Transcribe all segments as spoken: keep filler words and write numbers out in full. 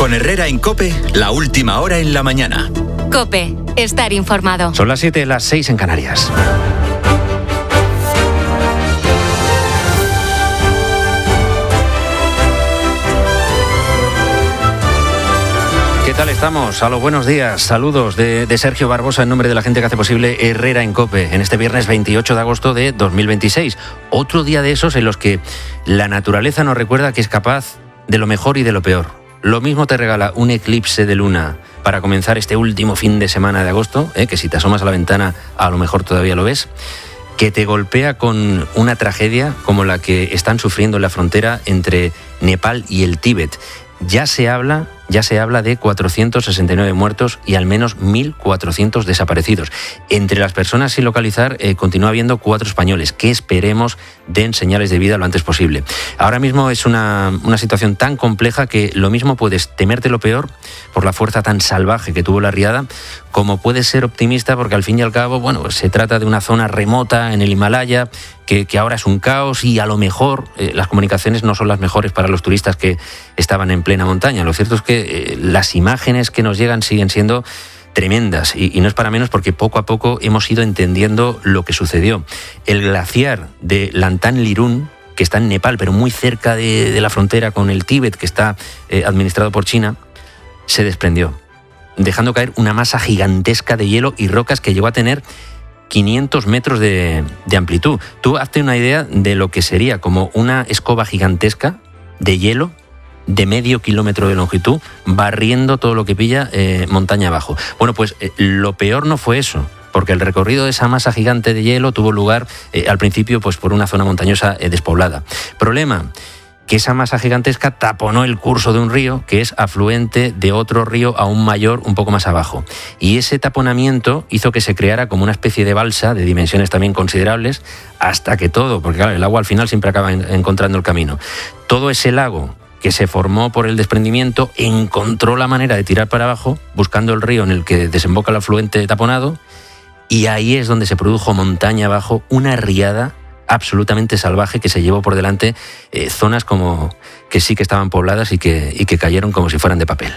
Con Herrera en COPE, la última hora en la mañana. COPE, estar informado. Son las siete, las seis en Canarias. ¿Qué tal estamos? A los buenos días. Saludos de, de Sergio Barbosa en nombre de la gente que hace posible Herrera en COPE en este viernes veintiocho de agosto de dos mil veintiséis. Otro día de esos en los que la naturaleza nos recuerda que es capaz de lo mejor y de lo peor. Lo mismo te regala un eclipse de luna para comenzar este último fin de semana de agosto, ¿eh? que si te asomas a la ventana a lo mejor todavía lo ves, que te golpea con una tragedia como la que están sufriendo en la frontera entre Nepal y el Tíbet. Ya se habla, ya se habla de cuatrocientos sesenta y nueve muertos y al menos mil cuatrocientos desaparecidos. Entre las personas sin localizar eh, continúa habiendo cuatro españoles que esperemos den señales de vida lo antes posible. Ahora mismo es una, una situación tan compleja que lo mismo puedes temerte lo peor por la fuerza tan salvaje que tuvo la riada, como puedes ser optimista porque al fin y al cabo, bueno, se trata de una zona remota en el Himalaya que, que ahora es un caos y a lo mejor eh, las comunicaciones no son las mejores para los turistas que estaban en plena montaña. Lo cierto es que eh, las imágenes que nos llegan siguen siendo tremendas y, y no es para menos porque poco a poco hemos ido entendiendo lo que sucedió. El glaciar de Lantan Lirun, que está en Nepal, pero muy cerca de, de la frontera con el Tíbet, que está eh, administrado por China, se desprendió, dejando caer una masa gigantesca de hielo y rocas que llegó a tener quinientos metros de, de amplitud. Tú hazte una idea de lo que sería como una escoba gigantesca de hielo de medio kilómetro de longitud, barriendo todo lo que pilla eh, montaña abajo. Bueno, pues eh, lo peor no fue eso, porque el recorrido de esa masa gigante de hielo tuvo lugar eh, al principio pues por una zona montañosa eh, despoblada. Problema, que esa masa gigantesca taponó el curso de un río que es afluente de otro río aún mayor un poco más abajo. Y ese taponamiento hizo que se creara como una especie de balsa de dimensiones también considerables hasta que todo, porque claro, el agua al final siempre acaba en, encontrando el camino. Todo ese lago que se formó por el desprendimiento encontró la manera de tirar para abajo buscando el río en el que desemboca el afluente taponado y ahí es donde se produjo montaña abajo una riada absolutamente salvaje que se llevó por delante eh, zonas como que sí que estaban pobladas y que, y que cayeron como si fueran de papel.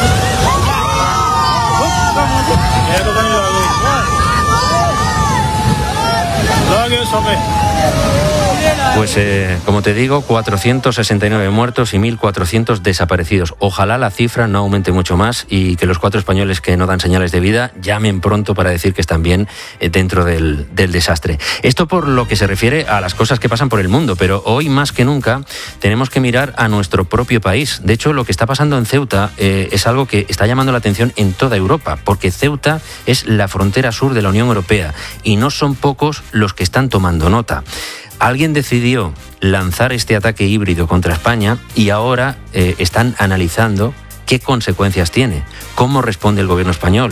Pues eh, como te digo, cuatrocientos sesenta y nueve muertos y mil cuatrocientos desaparecidos. Ojalá la cifra no aumente mucho más y que los cuatro españoles que no dan señales de vida llamen pronto para decir que están bien eh, dentro del, del desastre. Esto por lo que se refiere a las cosas que pasan por el mundo, pero hoy más que nunca tenemos que mirar a nuestro propio país. De hecho, lo que está pasando en Ceuta eh, es algo que está llamando la atención en toda Europa, porque Ceuta es la frontera sur de la Unión Europea y no son pocos los que están tomando nota. Alguien decidió lanzar este ataque híbrido contra España y ahora eh, están analizando qué consecuencias tiene, cómo responde el gobierno español,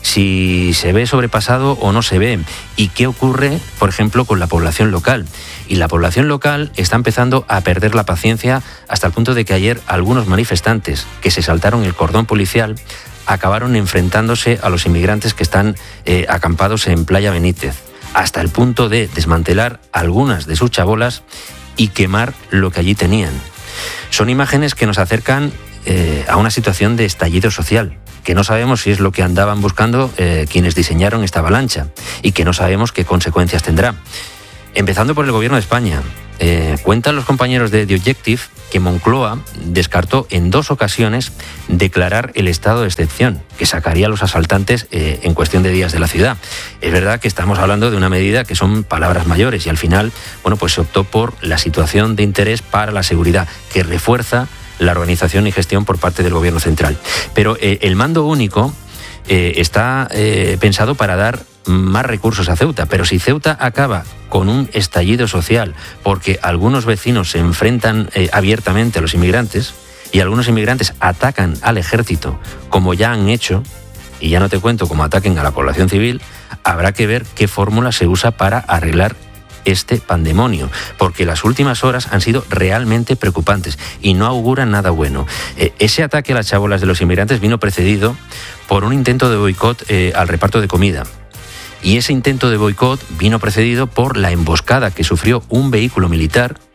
si se ve sobrepasado o no se ve y qué ocurre, por ejemplo, con la población local. Y la población local está empezando a perder la paciencia hasta el punto de que ayer algunos manifestantes que se saltaron el cordón policial acabaron enfrentándose a los inmigrantes que están eh, acampados en Playa Benítez, hasta el punto de desmantelar algunas de sus chabolas y quemar lo que allí tenían. Son imágenes que nos acercan eh, a una situación de estallido social, que no sabemos si es lo que andaban buscando eh, quienes diseñaron esta avalancha y que no sabemos qué consecuencias tendrá. Empezando por el gobierno de España. Eh, cuentan los compañeros de The Objective que Moncloa descartó en dos ocasiones declarar el estado de excepción, que sacaría a los asaltantes eh, en cuestión de días de la ciudad. Es verdad que estamos hablando de una medida que son palabras mayores y al final, bueno, pues se optó por la situación de interés para la seguridad, que refuerza la organización y gestión por parte del gobierno central. Pero eh, el mando único eh, está eh, pensado para dar más recursos a Ceuta, pero si Ceuta acaba con un estallido social porque algunos vecinos se enfrentan eh, abiertamente a los inmigrantes y algunos inmigrantes atacan al ejército como ya han hecho, y ya no te cuento cómo ataquen a la población civil, habrá que ver qué fórmula se usa para arreglar este pandemonio, porque las últimas horas han sido realmente preocupantes y no auguran nada bueno. Eh, ese ataque a las chabolas de los inmigrantes vino precedido por un intento de boicot eh, al reparto de comida. Y ese intento de boicot vino precedido por la emboscada que sufrió un vehículo militar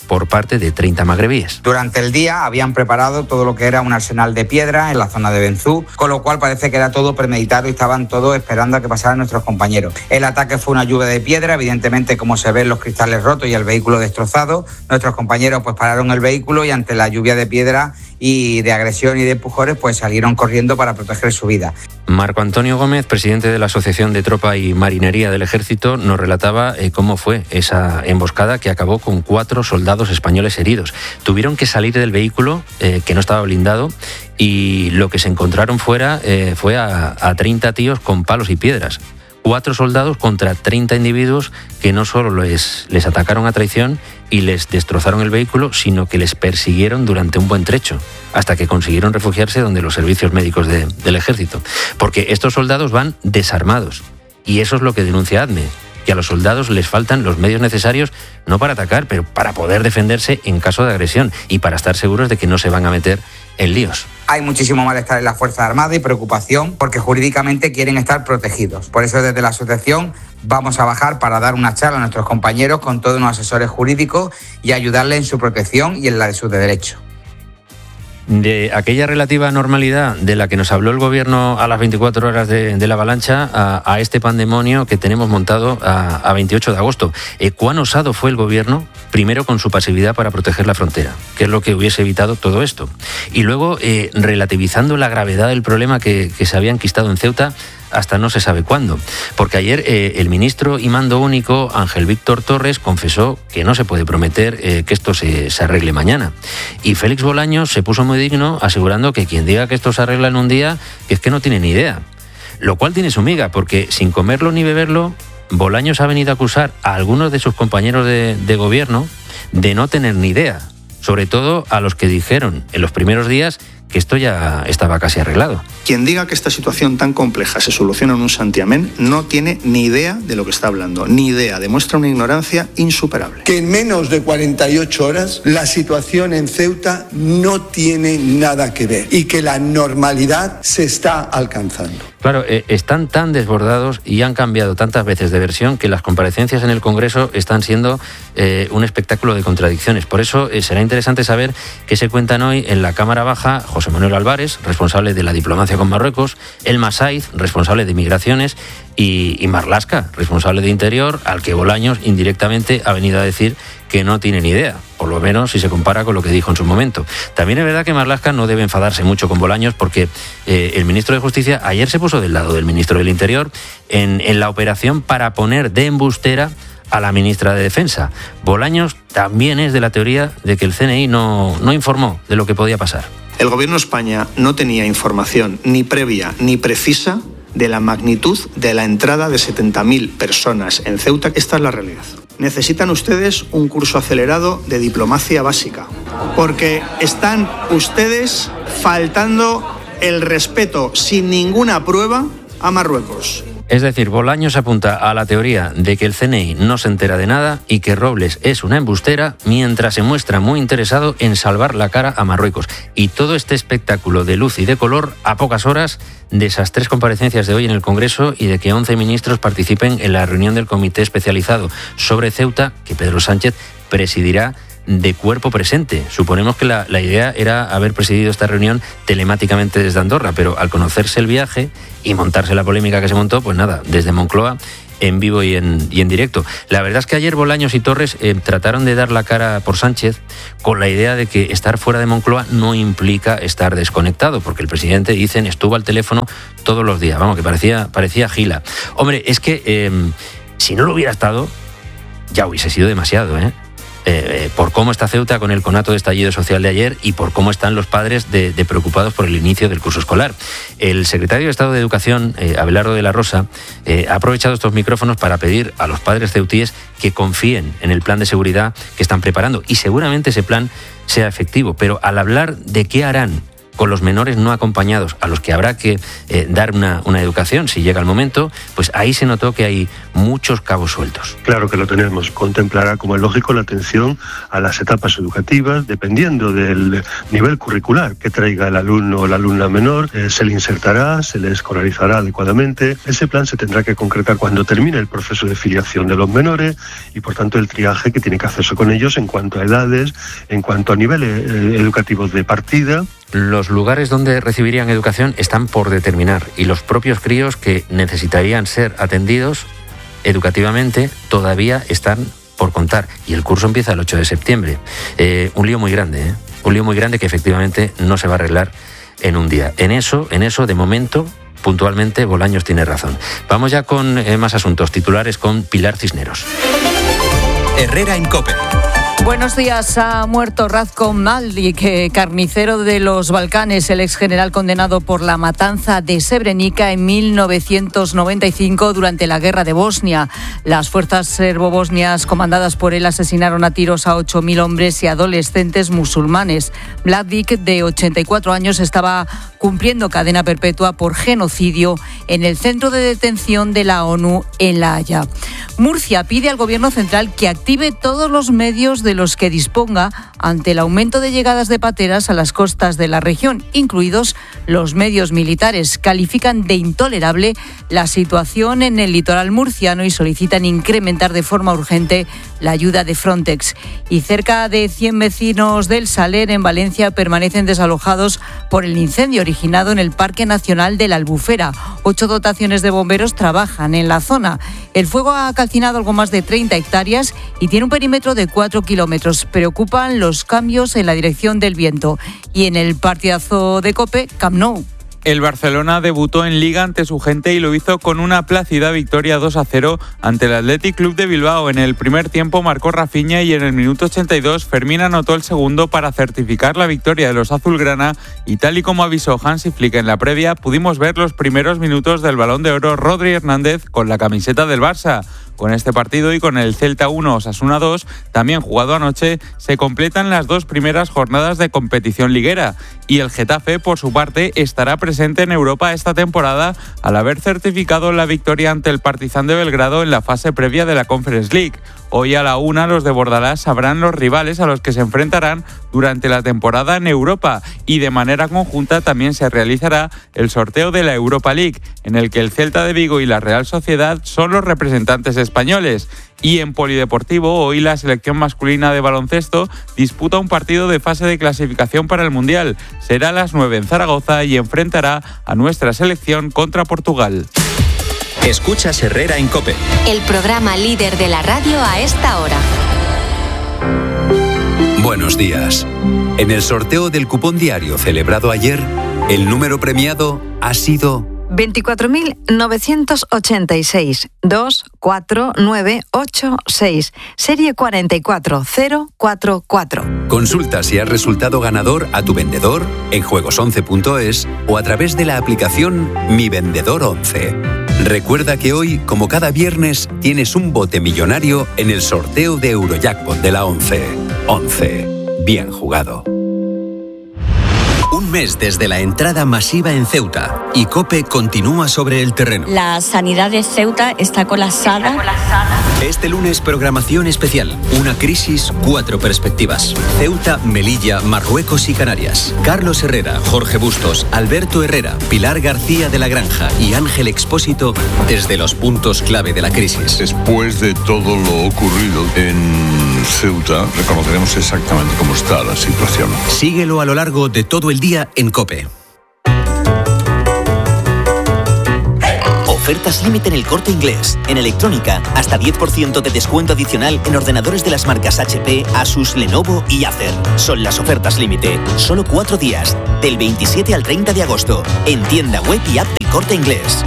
por parte de treinta magrebíes. Durante el día habían preparado todo lo que era un arsenal de piedra en la zona de Benzú, con lo cual parece que era todo premeditado y estaban todos esperando a que pasaran nuestros compañeros. El ataque fue una lluvia de piedra, evidentemente, como se ven, los cristales rotos y el vehículo destrozado. Nuestros compañeros pues pararon el vehículo y ante la lluvia de piedra y de agresión y de empujones pues salieron corriendo para proteger su vida. Marco Antonio Gómez, presidente de la Asociación de Tropa y Marinería del Ejército, nos relataba eh, cómo fue esa emboscada que acabó con cuatro soldados españoles heridos. Tuvieron que salir del vehículo, eh, que no estaba blindado, y lo que se encontraron fuera eh, fue a, a treinta tíos con palos y piedras. Cuatro soldados contra treinta individuos que no solo les, les atacaron a traición y les destrozaron el vehículo, sino que les persiguieron durante un buen trecho, hasta que consiguieron refugiarse donde los servicios médicos de, del ejército. Porque estos soldados van desarmados, y eso es lo que denuncia ADME, que a los soldados les faltan los medios necesarios, no para atacar, pero para poder defenderse en caso de agresión y para estar seguros de que no se van a meter en líos. Hay muchísimo malestar en las Fuerzas Armadas y preocupación porque jurídicamente quieren estar protegidos. Por eso desde la asociación vamos a bajar para dar una charla a nuestros compañeros con todos unos asesores jurídicos y ayudarles en su protección y en la de sus derechos. De aquella relativa normalidad de la que nos habló el gobierno a las veinticuatro horas de, de la avalancha a, a este pandemonio que tenemos montado a, a veintiocho de agosto. Eh, ¿Cuán osado fue el gobierno? Primero con su pasividad para proteger la frontera, que es lo que hubiese evitado todo esto. Y luego eh, relativizando la gravedad del problema que, que se había enquistado en Ceuta hasta no se sabe cuándo. Porque ayer eh, el ministro y mando único, Ángel Víctor Torres, confesó que no se puede prometer eh, que esto se, se arregle mañana. Y Félix Bolaños se puso muy digno asegurando que quien diga que esto se arregla en un día, que es que no tiene ni idea. Lo cual tiene su miga, porque sin comerlo ni beberlo, Bolaños ha venido a acusar a algunos de sus compañeros de, de gobierno de no tener ni idea. Sobre todo a los que dijeron en los primeros días que esto ya estaba casi arreglado. Quien diga que esta situación tan compleja se soluciona en un santiamén no tiene ni idea de lo que está hablando, ni idea, demuestra una ignorancia insuperable. Que en menos de cuarenta y ocho horas la situación en Ceuta no tiene nada que ver y que la normalidad se está alcanzando. Claro, eh, están tan desbordados y han cambiado tantas veces de versión que las comparecencias en el Congreso están siendo eh, un espectáculo de contradicciones. Por eso eh, será interesante saber qué se cuentan hoy en la Cámara Baja José Manuel Álvarez, responsable de la diplomacia con Marruecos, Elma Saiz, responsable de Migraciones, y, y Marlaska, responsable de Interior, al que Bolaños indirectamente ha venido a decir que no tiene ni idea, por lo menos si se compara con lo que dijo en su momento. También es verdad que Marlaska no debe enfadarse mucho con Bolaños porque eh, el ministro de Justicia ayer se puso del lado del ministro del Interior en, en la operación para poner de embustera a la ministra de Defensa. Bolaños también es de la teoría de que el C N I no, no informó de lo que podía pasar. El gobierno de España no tenía información ni previa ni precisa de la magnitud de la entrada de setenta mil personas en Ceuta. Esta es la realidad. Necesitan ustedes un curso acelerado de diplomacia básica, porque están ustedes faltando el respeto sin ninguna prueba a Marruecos. Es decir, Bolaños apunta a la teoría de que el C N I no se entera de nada y que Robles es una embustera, mientras se muestra muy interesado en salvar la cara a Marruecos. Y todo este espectáculo de luz y de color a pocas horas de esas tres comparecencias de hoy en el Congreso y de que once ministros participen en la reunión del Comité Especializado sobre Ceuta, que Pedro Sánchez presidirá de cuerpo presente. Suponemos que la, la idea era haber presidido esta reunión telemáticamente desde Andorra, pero al conocerse el viaje y montarse la polémica que se montó, pues nada, desde Moncloa, en vivo y en, y en directo. La verdad es que ayer Bolaños y Torres eh, trataron de dar la cara por Sánchez con la idea de que estar fuera de Moncloa no implica estar desconectado, porque el presidente, dicen, estuvo al teléfono todos los días. Vamos, que parecía, parecía gila. Hombre, es que eh, si no lo hubiera estado, ya hubiese sido demasiado, ¿eh? Eh, por cómo está Ceuta con el conato de estallido social de ayer y por cómo están los padres de, de preocupados por el inicio del curso escolar. El secretario de Estado de Educación, eh, Abelardo de la Rosa, eh, ha aprovechado estos micrófonos para pedir a los padres ceutíes que confíen en el plan de seguridad que están preparando, y seguramente ese plan sea efectivo. Pero al hablar de qué harán con los menores no acompañados, a los que habrá que eh, dar una, una educación si llega el momento, pues ahí se notó que hay muchos cabos sueltos. Claro que lo tenemos. Contemplará, como es lógico, la atención a las etapas educativas, dependiendo del nivel curricular que traiga el alumno o la alumna menor, eh, se le insertará, se le escolarizará adecuadamente. Ese plan se tendrá que concretar cuando termine el proceso de filiación de los menores y, por tanto, el triaje que tiene que hacerse con ellos en cuanto a edades, en cuanto a niveles eh, educativos de partida. Los lugares donde recibirían educación están por determinar y los propios críos que necesitarían ser atendidos educativamente todavía están por contar y el curso empieza el ocho de septiembre. Eh, un lío muy grande, ¿eh? Un lío muy grande que efectivamente no se va a arreglar en un día. En eso, en eso de momento, puntualmente, Bolaños tiene razón. Vamos ya con eh, más asuntos titulares con Pilar Cisneros. Herrera en COPE. Buenos días. Ha muerto Ratko Mladic, carnicero de los Balcanes, el exgeneral condenado por la matanza de Srebrenica en mil novecientos noventa y cinco durante la guerra de Bosnia. Las fuerzas serbobosnias comandadas por él asesinaron a tiros a ocho mil hombres y adolescentes musulmanes. Mladic, de ochenta y cuatro años, estaba cumpliendo cadena perpetua por genocidio en el centro de detención de la ONU en La Haya. Murcia pide al Gobierno central que active todos los medios de los que disponga ante el aumento de llegadas de pateras a las costas de la región, incluidos los medios militares. Califican de intolerable la situación en el litoral murciano y solicitan incrementar de forma urgente la ayuda de Frontex. Y cerca de cien vecinos del Saler, en Valencia, permanecen desalojados por el incendio originado en el Parque Nacional de la Albufera. Ocho dotaciones de bomberos trabajan en la zona. El fuego ha calcinado algo más de treinta hectáreas y tiene un perímetro de cuatro kilómetros. Preocupan los cambios en la dirección del viento. Y en el partidazo de COPE, Camp Nou. El Barcelona debutó en Liga ante su gente y lo hizo con una plácida victoria dos a cero ante el Athletic Club de Bilbao. En el primer tiempo marcó Rafinha y en el minuto ochenta y dos Fermín anotó el segundo para certificar la victoria de los azulgrana, y tal y como avisó Hansi Flick en la previa, pudimos ver los primeros minutos del Balón de Oro Rodri Hernández con la camiseta del Barça. Con este partido y con el Celta uno Osasuna dos, también jugado anoche, se completan las dos primeras jornadas de competición liguera. Y el Getafe, por su parte, estará presente en Europa esta temporada al haber certificado la victoria ante el Partizan de Belgrado en la fase previa de la Conference League. Hoy a la una los de Bordalás sabrán los rivales a los que se enfrentarán durante la temporada en Europa, y de manera conjunta también se realizará el sorteo de la Europa League, en el que el Celta de Vigo y la Real Sociedad son los representantes españoles. Y en polideportivo, hoy la selección masculina de baloncesto disputa un partido de fase de clasificación para el Mundial. Será a las nueve en Zaragoza y enfrentará a nuestra selección contra Portugal. Escuchas Herrera en COPE. El programa líder de la radio a esta hora. Buenos días. En el sorteo del cupón diario celebrado ayer, el número premiado ha sido veinticuatro mil novecientos ochenta y seis, dos cuatro nueve ocho seis, serie cuatro cuatro cero cuatro cuatro. Consulta si has resultado ganador a tu vendedor en juegos once punto es o a través de la aplicación Mi Vendedor once. Recuerda que hoy, como cada viernes, tienes un bote millonario en el sorteo de Eurojackpot de la once. once. Bien jugado. Un mes desde la entrada masiva en Ceuta y COPE continúa sobre el terreno. La sanidad de Ceuta está colapsada. Está colapsada. Este lunes, programación especial. Una crisis, cuatro perspectivas. Ceuta, Melilla, Marruecos y Canarias. Carlos Herrera, Jorge Bustos, Alberto Herrera, Pilar García de la Granja y Ángel Expósito desde los puntos clave de la crisis. Después de todo lo ocurrido en Ceuta, reconoceremos exactamente cómo está la situación. Síguelo a lo largo de todo el día en COPE. Ofertas límite en El Corte Inglés. En electrónica, hasta diez por ciento de descuento adicional en ordenadores de las marcas H P, Asus, Lenovo y Acer. Son las ofertas límite. Solo cuatro días. Del veintisiete al treinta de agosto. En tienda web y app del Corte Inglés.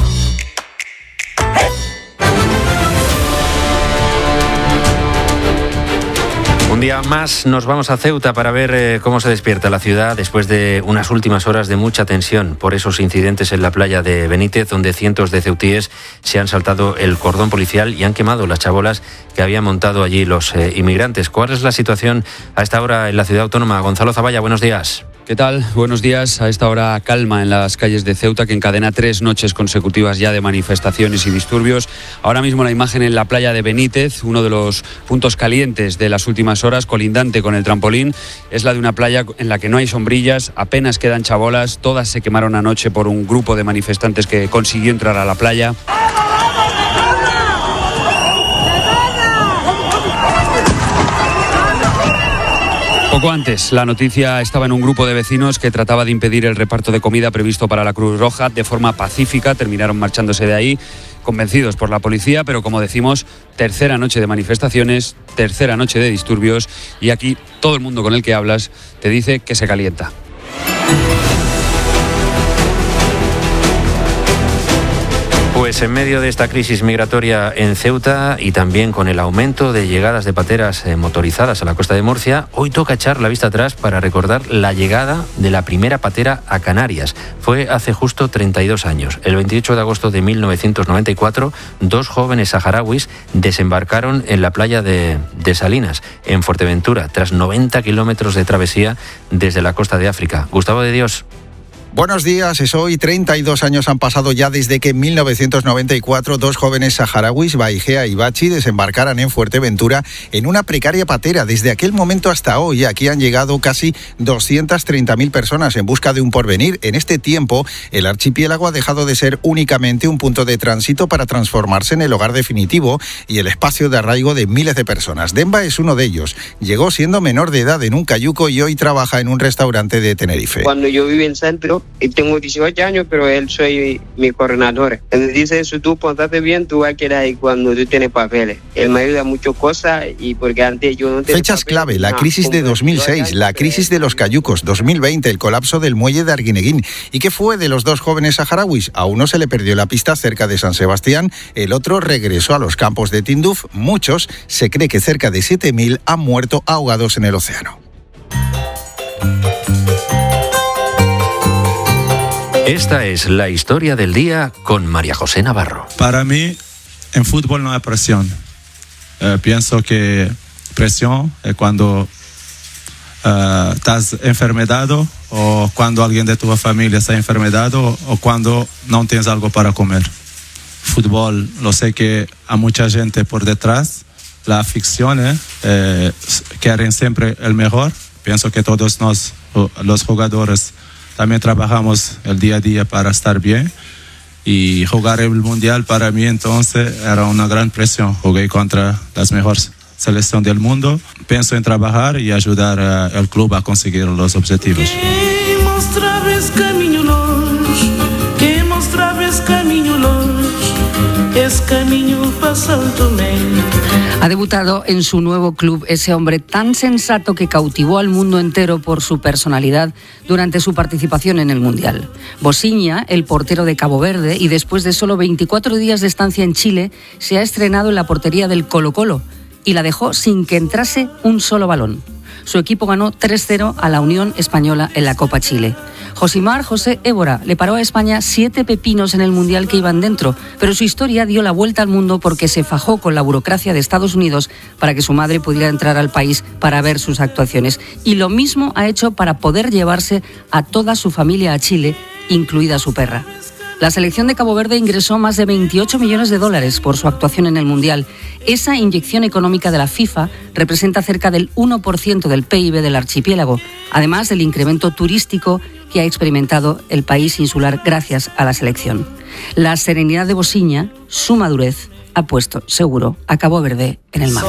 Un día más nos vamos a Ceuta para ver eh, cómo se despierta la ciudad después de unas últimas horas de mucha tensión por esos incidentes en la playa de Benítez, donde cientos de ceutíes se han saltado el cordón policial y han quemado las chabolas que habían montado allí los eh, inmigrantes. ¿Cuál es la situación a esta hora en la ciudad autónoma? Gonzalo Zavalla, buenos días. ¿Qué tal? Buenos días. A esta hora calma en las calles de Ceuta, que encadena tres noches consecutivas ya de manifestaciones y disturbios. Ahora mismo la imagen en la playa de Benítez, uno de los puntos calientes de las últimas horas, colindante con el trampolín, es la de una playa en la que no hay sombrillas, apenas quedan chabolas, todas se quemaron anoche por un grupo de manifestantes que consiguió entrar a la playa. Poco antes, la noticia estaba en un grupo de vecinos que trataba de impedir el reparto de comida previsto para la Cruz Roja de forma pacífica. Terminaron marchándose de ahí, convencidos por la policía, pero como decimos, tercera noche de manifestaciones, tercera noche de disturbios, y aquí todo el mundo con el que hablas te dice que se calienta. Pues en medio de esta crisis migratoria en Ceuta y también con el aumento de llegadas de pateras motorizadas a la costa de Murcia, hoy toca echar la vista atrás para recordar la llegada de la primera patera a Canarias. Fue hace justo treinta y dos años. El veintiocho de agosto de mil novecientos noventa y cuatro, dos jóvenes saharauis desembarcaron en la playa de, de Salinas, en Fuerteventura, tras noventa kilómetros de travesía desde la costa de África. Gustavo de Dios. Buenos días, es hoy. treinta y dos años han pasado ya desde que en mil novecientos noventa y cuatro dos jóvenes saharauis, Baigea y Bachi, desembarcaran en Fuerteventura en una precaria patera. Desde aquel momento hasta hoy, aquí han llegado casi doscientas treinta mil personas en busca de un porvenir. En este tiempo, el archipiélago ha dejado de ser únicamente un punto de tránsito para transformarse en el hogar definitivo y el espacio de arraigo de miles de personas. Demba es uno de ellos. Llegó siendo menor de edad en un cayuco y hoy trabaja en un restaurante de Tenerife. Cuando yo viví en centro, y tengo dieciocho años, pero él soy mi coordinador. Él dice, si tú portaste bien, tú vas a quedar ahí cuando tú tienes papeles. Él me ayuda muchas cosas y porque antes yo no tenía Fechas papeles, clave, la no, crisis de dos mil seis, la crisis de los cayucos, dos mil veinte, el colapso del muelle de Arguineguín. ¿Y qué fue de los dos jóvenes saharauis? A uno se le perdió la pista cerca de San Sebastián, el otro regresó a los campos de Tinduf. Muchos, se cree que cerca de siete mil han muerto ahogados en el océano. Esta es la historia del día con María José Navarro. Para mí, en fútbol no hay presión. Eh, pienso que presión es cuando uh, estás enfermedado o cuando alguien de tu familia está enfermedado o cuando no tienes algo para comer. Fútbol, lo sé que hay mucha gente por detrás. Las aficiones eh, quieren siempre el mejor. Pienso que todos nos, los jugadores, también trabajamos el día a día para estar bien y jugar el Mundial para mí entonces era una gran presión. Jugué contra las mejores selecciones del mundo. Pienso en trabajar y ayudar al club a conseguir los objetivos. Ha debutado en su nuevo club ese hombre tan sensato que cautivó al mundo entero por su personalidad durante su participación en el Mundial. Bosiña, el portero de Cabo Verde, y después de solo veinticuatro días de estancia en Chile, se ha estrenado en la portería del Colo-Colo y la dejó sin que entrase un solo balón. Su equipo ganó tres cero a la Unión Española en la Copa Chile. Josimar José Évora le paró a España siete pepinos en el Mundial que iban dentro, pero su historia dio la vuelta al mundo porque se fajó con la burocracia de Estados Unidos para que su madre pudiera entrar al país para ver sus actuaciones. Y lo mismo ha hecho para poder llevarse a toda su familia a Chile, incluida su perra. La selección de Cabo Verde ingresó más de veintiocho millones de dólares por su actuación en el Mundial. Esa inyección económica de la FIFA representa cerca del uno por ciento del P I B del archipiélago, además del incremento turístico que ha experimentado el país insular gracias a la selección. La serenidad de Bosiña, su madurez, ha puesto seguro a Cabo Verde en el mapa.